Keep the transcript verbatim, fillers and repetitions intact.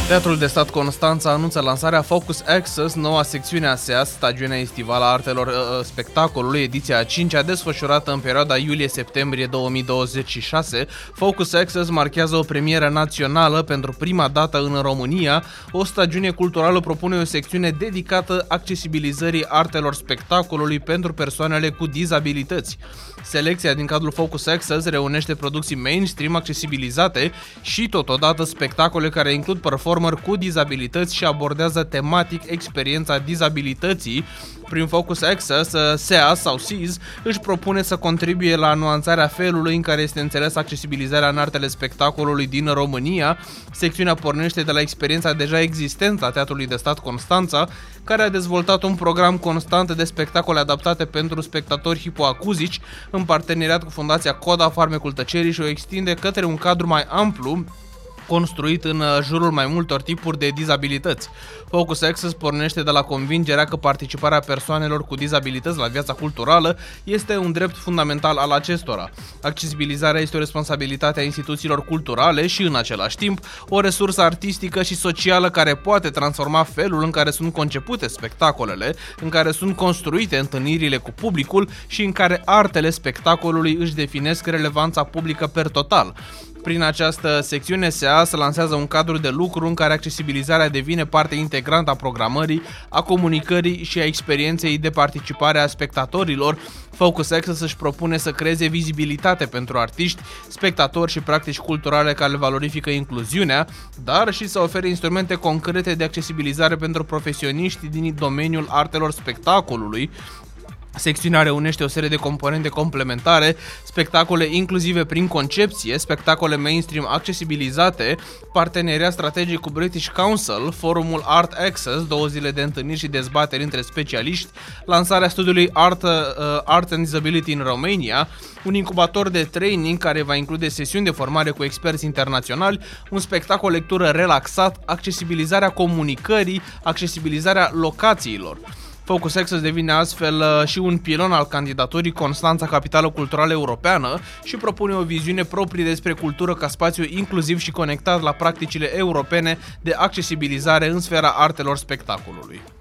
Teatrul de Stat Constanța anunță lansarea Focus Access, noua secțiune a S E A S, stagiunea estivală a artelor uh, spectacolului, ediția a cincea, desfășurată în perioada iulie-septembrie două mii douăzeci și șase. Focus Access marchează o premieră națională pentru prima dată în România. O stagiune culturală propune o secțiune dedicată accesibilizării artelor spectacolului pentru persoanele cu dizabilități. Selecția din cadrul Focus Access reunește producții mainstream accesibilizate și totodată spectacole care includ performări cu dizabilități și abordează tematic experiența dizabilității. Prin Focus Access, S E A S sau S I Z își propune să contribuie la nuanțarea felului în care este înțeles accesibilizarea în artele spectacolului din România. Secțiunea pornește de la experiența deja existentă a Teatrului de Stat Constanța, care a dezvoltat un program constant de spectacole adaptate pentru spectatori hipoacuzici, în parteneriat cu Fundația Coda, Farmecul Tăcerii, și o extinde către un cadru mai amplu, construit în jurul mai multor tipuri de dizabilități. Focus Access pornește de la convingerea că participarea persoanelor cu dizabilități la viața culturală este un drept fundamental al acestora. Accesibilizarea este o responsabilitate a instituțiilor culturale și, în același timp, o resursă artistică și socială care poate transforma felul în care sunt concepute spectacolele, în care sunt construite întâlnirile cu publicul și în care artele spectacolului își definesc relevanța publică per total. Prin această secțiune, S E A S lansează un cadru de lucru în care accesibilizarea devine parte integrantă a programării, a comunicării și a experienței de participare a spectatorilor. Focus Access își propune să creeze vizibilitate pentru artiști, spectatori și practici culturale care valorifică incluziunea, dar și să ofere instrumente concrete de accesibilizare pentru profesioniști din domeniul artelor spectacolului. Secțiunea reunește o serie de componente complementare: spectacole inclusive prin concepție, spectacole mainstream accesibilizate, parteneriat strategic cu British Council, forumul Art Access, două zile de întâlniri și dezbateri între specialiști, lansarea studiului Art, uh, Art and Disability în Romania, un incubator de training care va include sesiuni de formare cu experți internaționali, un spectacol lectură relaxat, accesibilizarea comunicării, accesibilizarea locațiilor. Focus Access devine astfel și un pilon al candidaturii Constanța Capitală Culturală Europeană și propune o viziune proprie despre cultură ca spațiu inclusiv și conectat la practicile europene de accesibilizare în sfera artelor spectacolului.